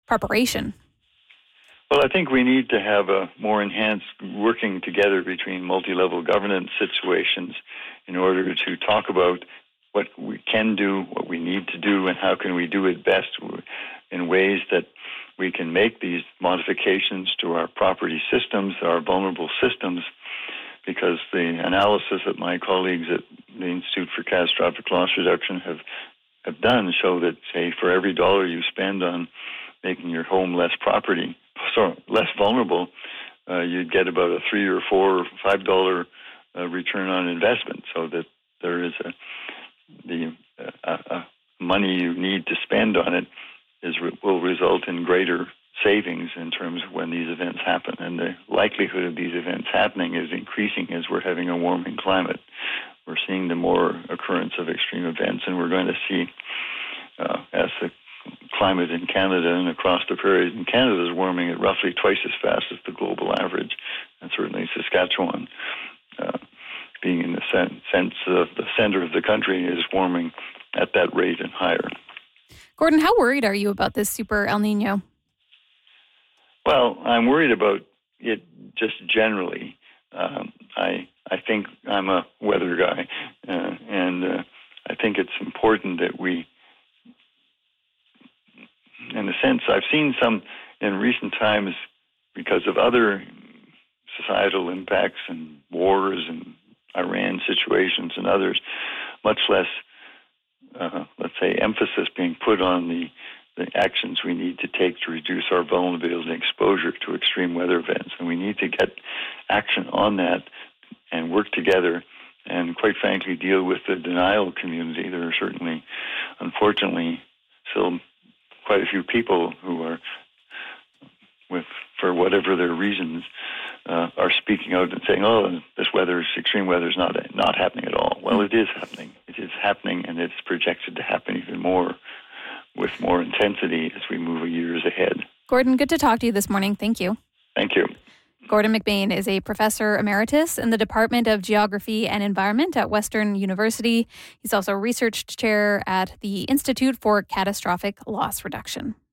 preparation? Well, I think we need to have a more enhanced working together between multi-level governance situations in order to talk about what we can do, what we need to do, and how can we do it best in ways that we can make these modifications to our property systems, our vulnerable systems, because the analysis that my colleagues at the Institute for Catastrophic Loss Reduction have done show that, say, for every dollar you spend on making your home less vulnerable, you'd get about a $3 or $4 or $5 return on investment. So that there is the money you need to spend on it will result in greater savings in terms of when these events happen. And the likelihood of these events happening is increasing as we're having a warming climate. We're seeing the more occurrence of extreme events, and we're going to see, as the climate in Canada and across the prairies in Canada is warming at roughly twice as fast as the global average, and certainly Saskatchewan, being in the sense of the center of the country, is warming at that rate and higher. Gordon, how worried are you about this super El Nino? Well, I'm worried about it just generally. I think I'm a weather guy, and I think it's important that we, in a sense, I've seen some in recent times because of other societal impacts and wars and Iran situations and others, much less, let's say, emphasis being put on the actions we need to take to reduce our vulnerability and exposure to extreme weather events. And we need to get action on that and work together and, quite frankly, deal with the denial community. There are certainly, unfortunately, still quite a few people who are, for whatever their reasons, are speaking out and saying, "Oh, this extreme weather is not happening at all." Well, it is happening. It is happening, and it's projected to happen even more with more intensity as we move years ahead. Gordon, good to talk to you this morning. Thank you. Thank you. Gordon McBain is a professor emeritus in the Department of Geography and Environment at Western University. He's also research chair at the Institute for Catastrophic Loss Reduction.